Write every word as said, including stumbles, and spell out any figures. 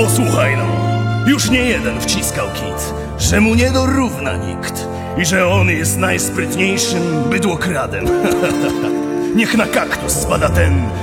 Posłuchaj no, już nie jeden wciskał kit, że mu nie dorówna nikt i że on jest najsprytniejszym bydłokradem. Niech na kaktus spada ten,